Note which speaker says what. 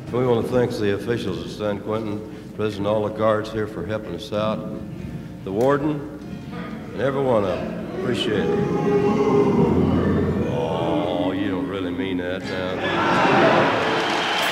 Speaker 1: We want to thank the officials at San Quentin, President, all the guards here for helping us out, the warden, and every one of them. Appreciate it.